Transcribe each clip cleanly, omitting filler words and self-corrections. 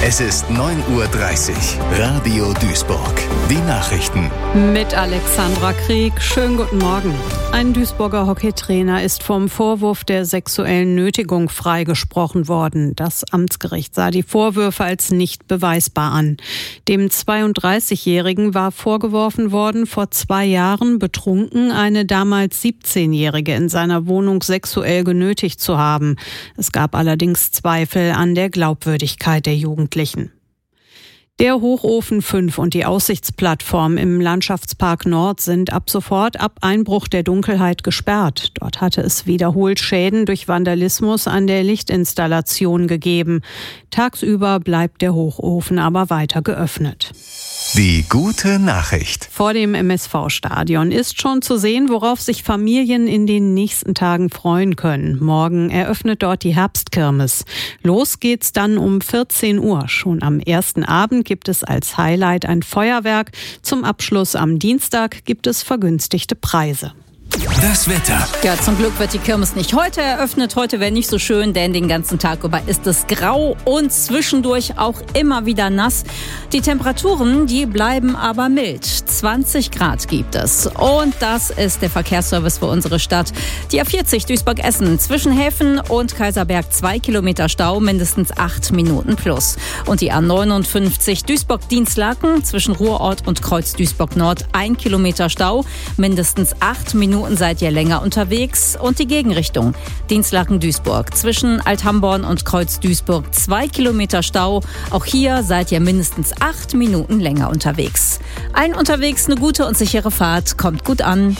Es ist 9:30 Uhr. Radio Duisburg. Die Nachrichten. Mit Alexandra Krieg. Schönen guten Morgen. Ein Duisburger Hockeytrainer ist vom Vorwurf der sexuellen Nötigung freigesprochen worden. Das Amtsgericht sah die Vorwürfe als nicht beweisbar an. Dem 32-Jährigen war vorgeworfen worden, vor 2 Jahren betrunken eine damals 17-Jährige in seiner Wohnung sexuell genötigt zu haben. Es gab allerdings Zweifel an der Glaubwürdigkeit der Jugendlichen. Der Hochofen 5 und die Aussichtsplattform im Landschaftspark Nord sind ab sofort ab Einbruch der Dunkelheit gesperrt. Dort hatte es wiederholt Schäden durch Vandalismus an der Lichtinstallation gegeben. Tagsüber bleibt der Hochofen aber weiter geöffnet. Die gute Nachricht. Vor dem MSV-Stadion ist schon zu sehen, worauf sich Familien in den nächsten Tagen freuen können. Morgen eröffnet dort die Herbstkirmes. Los geht's dann um 14 Uhr. Schon am ersten Abend gibt es als Highlight ein Feuerwerk. Zum Abschluss am Dienstag gibt es vergünstigte Preise. Das Wetter. Ja, zum Glück wird die Kirmes nicht heute eröffnet. Heute wäre nicht so schön, denn den ganzen Tag über ist es grau und zwischendurch auch immer wieder nass. Die Temperaturen, die bleiben aber mild. 20 Grad gibt es. Und das ist der Verkehrsservice für unsere Stadt. Die A40 Duisburg-Essen zwischen Häfen und Kaiserberg 2 Kilometer Stau, mindestens 8 Minuten plus. Und die A59 Duisburg-Dienstlaken zwischen Ruhrort und Kreuz Duisburg-Nord 1 Kilometer Stau, mindestens 8 Minuten seid ihr länger unterwegs. Und die Gegenrichtung. Dienstlaken-Duisburg zwischen Althamborn und Kreuz Duisburg 2 Kilometer Stau. Auch hier seid ihr mindestens 8 Minuten länger unterwegs. Allen unterwegs eine gute und sichere Fahrt. Kommt gut an.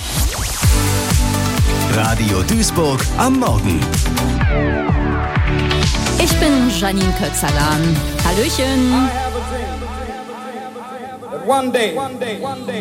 Radio Duisburg am Morgen. Ich bin Janine Kötzalan. Hallöchen. One day.